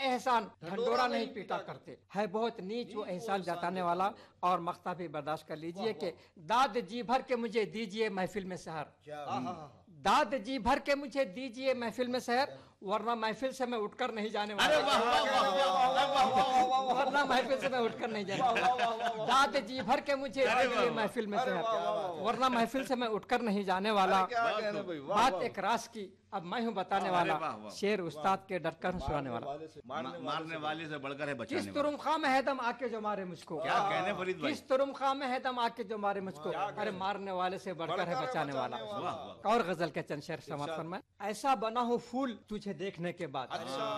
एहसान ढंडोरा नहीं पीटा करते। है बहुत नीच वो एहसान जताने वाला। और मख्ता भी बर्दाश्त कर लीजिए कि दाद जी भर के मुझे दीजिए महफिल में सहर, दाद जी भर के मुझे दीजिए महफिल में सहर, वरना महफिल से मैं उठकर नहीं जाने वाला। वरना महफिल से मैं उठकर नहीं जाने वाला। दाद जी भर के मुझे दीजिए महफिल में सहर, वरना महफिल से मैं उठकर नहीं जाने वाला। बात एक रास की अब मैं हूँ बताने वाला, शेर उस्ताद के डरकर हूँ सुनाने वाला। मारने वाले से बढ़कर है बचाने किस तुरुमखा में है दम आके जो मारे मुझको, क्या कहने फरीद भाई, किस तुरुमखा में है दम आके जो मारे मुझको, अरे मारने वाले से बढ़कर है बचाने वाला। और गजल के चंद शेर समाप्त फरमाए। ऐसा बना हूँ फूल तुझे देखने के बाद,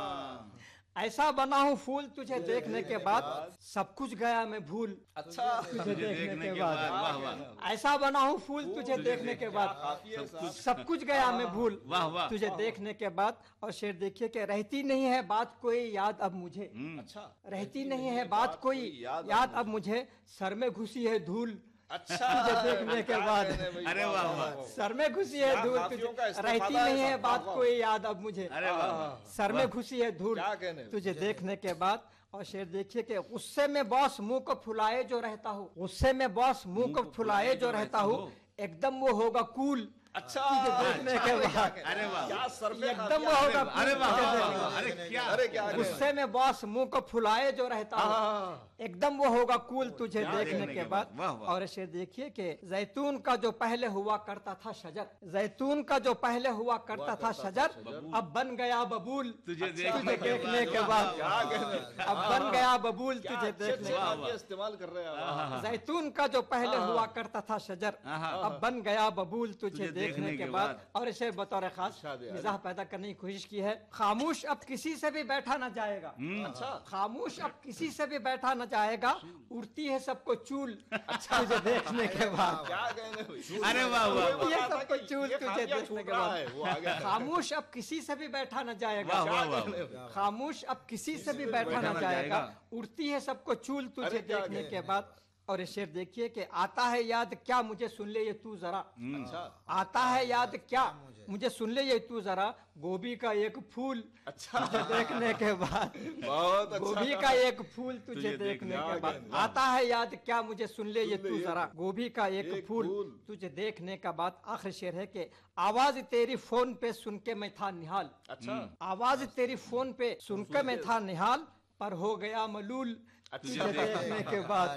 ऐसा बना हूँ फूल तुझे देखने के बाद, सब कुछ गया मैं भूल तुझे देखने के बाद। ऐसा बना हूँ फूल तुझे देखने के बाद, सब कुछ गया मैं भूल तुझे देखने के बाद। और शेर देखिए कि रहती नहीं है बात कोई याद अब मुझे, रहती नहीं है बात कोई याद अब मुझे, सर में घुसी है धूल तुझे देखने के बाद। अरे वाह वाह, सर में घुसी है धूल तुझे, रहती नहीं है बात कोई याद अब मुझे, सर में घुसी है धूल तुझे देखने के बाद। और शेर देखिए कि गुस्से में बॉस मुंह को फुलाए जो रहता हूँ, गुस्से में बॉस मुंह को फुलाए जो रहता हूँ, एकदम वो होगा कूल तुझे देखने के बाद। अरे वाह, क्या सर पे एकदम वो होगा। अरे वाह, अरे क्या, गुस्से में बॉस मुंह को फुलाए जो रहता हूँ, एकदम वो होगा कूल तुझे देखने के बाद। और शेर देखिए कि जैतून का जो पहले हुआ करता था शजर, जैतून का जो पहले हुआ करता था शजर, अब बन गया बबूल तुझे देखने के बाद। अब बन गया बबूल तुझे देखने के बाद। इस्तेमाल कर रहे हैं। जैतून का जो पहले हुआ करता था शजर, अब बन गया बबूल तुझे देखने के बाद। और इसे बतौर खास मिजाह पैदा करने की कोशिश की है। खामोश अब किसी से भी बैठा ना जाएगा, खामोश अब किसी से भी बैठा ना जाएगा, उड़ती है सबको चूल तुझे देखने के बाद। अरे वाह वाह, उड़ती है सबको चूल तुझे देखने के बाद। खामोश अब किसी से भी बैठा ना जाएगा, खामोश अब किसी से भी बैठा ना जाएगा, उड़ती है सबको चूल तुझे देखने के बाद। और ये शेर देखिए कि आता है याद क्या मुझे सुन ले ये तू जरा, आता है याद क्या मुझे सुन ले ये तू जरा, गोभी का एक फूल तुझे देखने के बाद। गोभी का एक फूल तुझे देखने के बाद, आता है याद क्या मुझे सुन ले ये तू जरा, गोभी का एक फूल तुझे देखने का बाद। आखिरी शेर है कि आवाज तेरी फोन पे सुन के मैं था निहाल, आवाज तेरी फोन पे सुन के मैं था निहाल, पर हो गया मलूल तुझे देखने के बाद।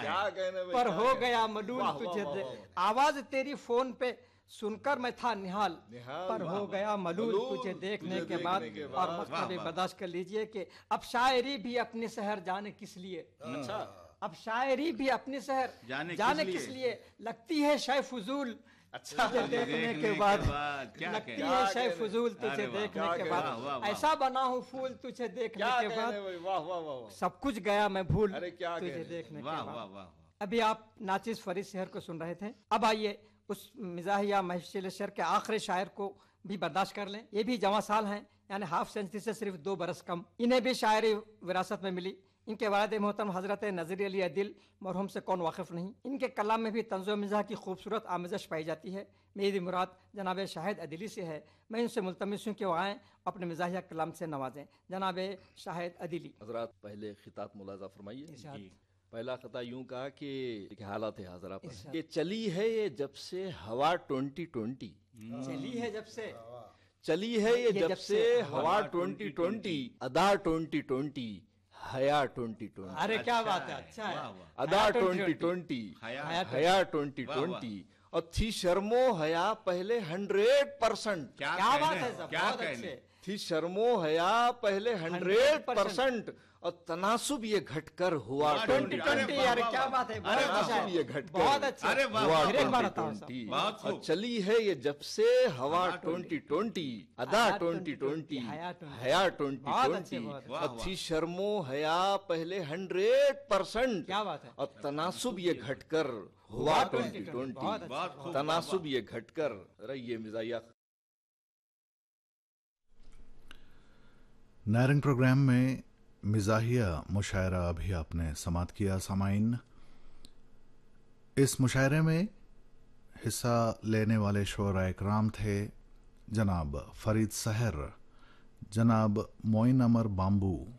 पर हो गया मलूल तुझे आवाज तेरी फोन पे सुनकर मैं था निहाल, पर हो गया मलूल तुझे देखने के बाद। और मक्का भी बर्दाश्त कर लीजिए कि अब शायरी भी अपने शहर जाने किस लिए, अब शायरी भी अपने शहर जाने किस लिए, लगती है शय फजूल तुझे देखने के बाद, लगती है शय फजूल तुझे देखने के बाद। ऐसा बना हूँ फूल तुझे देखने के बाद, सब कुछ गया मैं भूल तुझे देखने के बाद। अभी आप नाचिस फरीद शहर को सुन रहे थे। अब आइए उस मिजाहिया महफिल शहर के आखिरी शायर को भी बर्दाश्त कर लें। ये भी जवां साल हैं, यानी हाफ सेंचुरी से सिर्फ 2 बरस कम। इन्हें भी शायरी विरासत में मिली। इनके वालिद मोहतरम हजरत नज़ीर अली अदिल, मरहूम से कौन वाकिफ नहीं। इनके कलाम में भी तंज़ो मिज़ाह की खूबसूरत आमेज़श पाई जाती है। मेरी मुराद जनाब शाहिद अदिली से है। मैं इनसे मुल्तमिस हूँ कि वो आएँ अपने मिजाहिया कलाम से नवाजें। जनाब शाहिद अदिली। हजरात पहले खिताब मुलाजा फरमाइए। पहला खता यूं कहा कि हालात है हजरा पर कि चली है ये जब से हवा 2020, चली है जब से, चली है ये जब से हवा 2020, अदा 2020, हया 2020। अरे क्या बात है, अच्छा है। अदा 2020, हया 2020, और थी शर्मो हया पहले 100%। क्या बात है, बहुत अच्छे। थी शर्मो हया पहले 100%, और तनासुब ये घटकर हुआ 2020। यार क्या बात है, तनासुब ये घटकर बहुत अच्छा। हुआ 2020, और चली है ये जब से हवा 2020, अदा 2020, हया 2020, और थी शर्मो हया पहले 100%। क्या बात है। और तनासुब ये घटकर हुआ 2020, तनासुब ये घटकर रहिए मिजाहिया। नायरंग प्रोग्राम में मिजाहिया मुशायरा अभी आपने समाप्त किया सामाइन। इस मुशायरे में हिस्सा लेने वाले शोरा इकराम थे जनाब फरीद सहर, जनाब मोइन अमर बाम्बू,